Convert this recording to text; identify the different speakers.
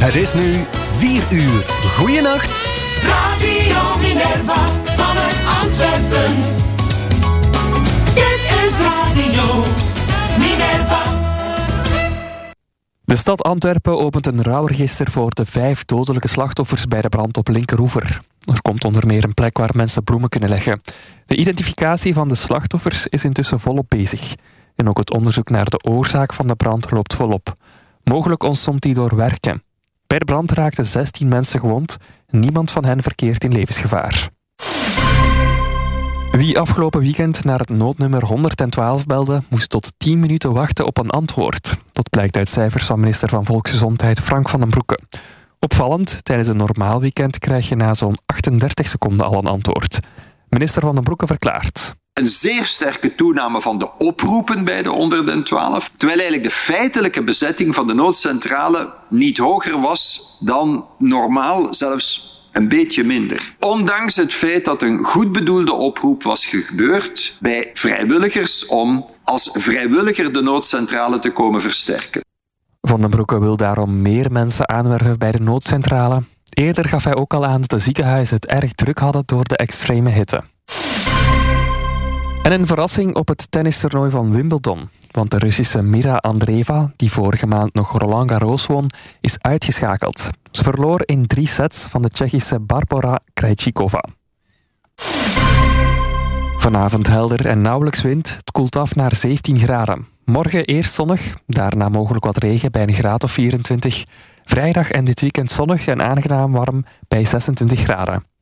Speaker 1: Het is nu 4 uur. Goeienacht.
Speaker 2: Radio Minerva vanuit Antwerpen. Dit is Radio Minerva.
Speaker 3: De stad Antwerpen opent een rouwregister voor de 5 dodelijke slachtoffers bij de brand op Linkeroever. Er komt onder meer een plek waar mensen bloemen kunnen leggen. De identificatie van de slachtoffers is intussen volop bezig. En ook het onderzoek naar de oorzaak van de brand loopt volop. Mogelijk ontstond die door werken. Bij de brand raakten 16 mensen gewond. Niemand van hen verkeert in levensgevaar. Wie afgelopen weekend naar het noodnummer 112 belde, moest tot 10 minuten wachten op een antwoord. Dat blijkt uit cijfers van minister van Volksgezondheid Frank van den Broeke. Opvallend, tijdens een normaal weekend krijg je na zo'n 38 seconden al een antwoord. Minister van den Broeke verklaart:
Speaker 4: een zeer sterke toename van de oproepen bij de 112, terwijl eigenlijk de feitelijke bezetting van de noodcentrale niet hoger was dan normaal, zelfs een beetje minder. Ondanks het feit dat een goed bedoelde oproep was gebeurd bij vrijwilligers om als vrijwilliger de noodcentrale te komen versterken.
Speaker 3: Van den Broeke wil daarom meer mensen aanwerven bij de noodcentrale. Eerder gaf hij ook al aan dat de ziekenhuizen het erg druk hadden door de extreme hitte. En een verrassing op het tennistoernooi van Wimbledon. Want de Russische Mira Andreeva, die vorige maand nog Roland Garros won, is uitgeschakeld. Ze verloor in 3 sets van de Tsjechische Barbora Krejcikova. Vanavond helder en nauwelijks wind. Het koelt af naar 17 graden. Morgen eerst zonnig, daarna mogelijk wat regen bij een graad of 24. Vrijdag en dit weekend zonnig en aangenaam warm bij 26 graden.